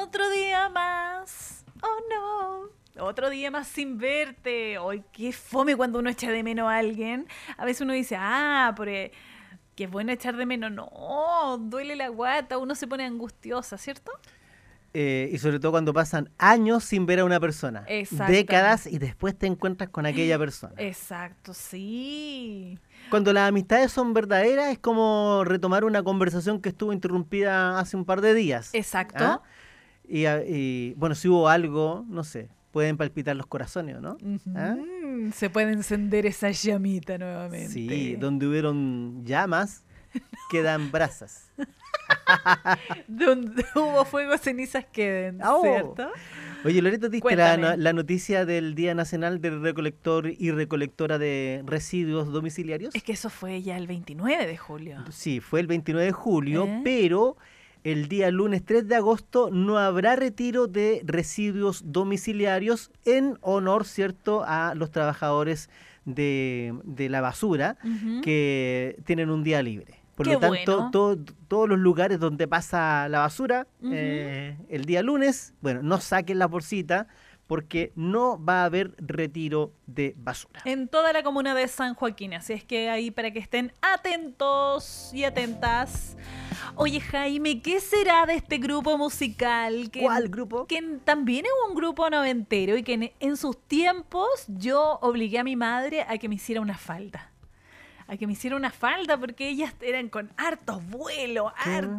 Otro día más. Oh no. Otro día más sin verte. Ay, qué fome cuando uno echa de menos a alguien. A veces uno dice, porque qué bueno echar de menos. No, duele la guata, uno se pone angustiosa, ¿cierto? Y sobre todo cuando pasan años sin ver a una persona. Décadas y después te encuentras con aquella persona. Exacto, sí. Cuando las amistades son verdaderas es como retomar una conversación que estuvo interrumpida hace un par de días. Exacto. ¿Ah? Y bueno, si hubo algo, no sé, pueden palpitar los corazones, ¿no? ¿Ah? Se puede encender esa llamita nuevamente. Sí, donde hubieron llamas, quedan brasas. Donde hubo fuego, cenizas queden, ¿cierto? Oye, Loreto, ¿diste la noticia del Día Nacional del Recolector y Recolectora de Residuos Domiciliarios? Es que eso fue ya el 29 de julio. Sí, fue el 29 de julio, pero el día lunes 3 de agosto no habrá retiro de residuos domiciliarios en honor, ¿cierto?, a los trabajadores de la basura que tienen un día libre. Por lo tanto, todos los lugares donde pasa la basura el día lunes, bueno, no saquen la bolsita porque no va a haber retiro de basura. En toda la comuna de San Joaquín, así es que ahí para que estén atentos y atentas. Oye, Jaime, ¿qué será de este grupo musical? ¿Cuál grupo? Que también es un grupo noventero y que en sus tiempos yo obligué a mi madre a que me hiciera una falda. Porque ellas eran con hartos vuelos,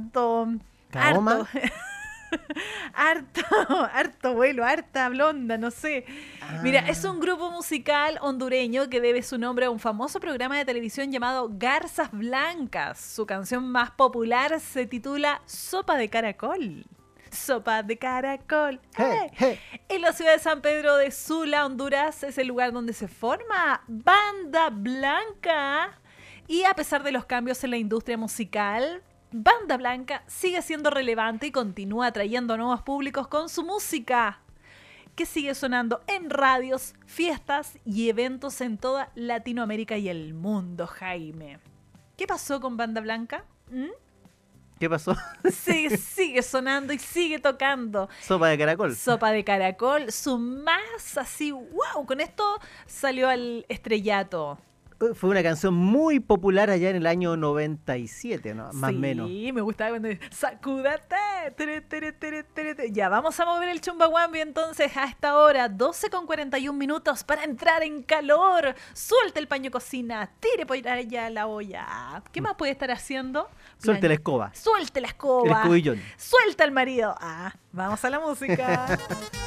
harto vuelo, harta blonda, no sé. Mira, es un grupo musical hondureño que debe su nombre a un famoso programa de televisión llamado Garzas Blancas. Su canción más popular se titula Sopa de Caracol. Sopa de caracol. Hey. En la ciudad de San Pedro de Sula, Honduras, es el lugar donde se forma Banda Blanca. Y a pesar de los cambios en la industria musical, Banda Blanca sigue siendo relevante y continúa atrayendo a nuevos públicos con su música, que sigue sonando en radios, fiestas y eventos en toda Latinoamérica y el mundo, Jaime. ¿Qué pasó con Banda Blanca? ¿Qué pasó? Sigue sonando y sigue tocando. Sopa de caracol. Sopa de caracol, su más así, wow, con esto salió al estrellato. Fue una canción muy popular allá en el año 97, ¿no? Más o menos. Sí, me gustaba cuando ¡sacúdate! Ya, vamos a mover el chumbawambi entonces a esta hora, 12:41 para entrar en calor. Suelta el paño cocina, tire por allá la olla. ¿Qué más puede estar haciendo? Suelte la escoba. Suelte la escoba. El escobillón. Suelta el marido. Vamos a la música.